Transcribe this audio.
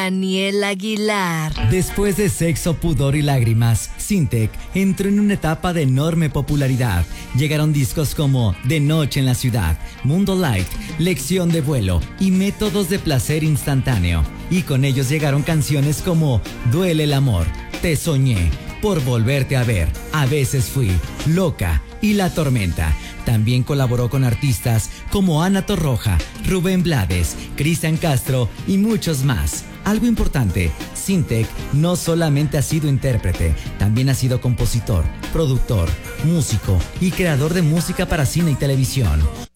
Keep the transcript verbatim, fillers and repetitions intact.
Daniel Aguilar. Después de Sexo, Pudor y Lágrimas, Sintek entró en una etapa de enorme popularidad. Llegaron discos como De Noche en la Ciudad, Mundo Light, Lección de Vuelo y Métodos de Placer Instantáneo. Y con ellos llegaron canciones como Duele el Amor, Te Soñé, Por Volverte a Ver, A Veces Fui, Loca y La Tormenta. También colaboró con artistas como Ana Torroja, Rubén Blades, Cristian Castro y muchos más. Algo importante, Sintek no solamente ha sido intérprete, también ha sido compositor, productor, músico y creador de música para cine y televisión.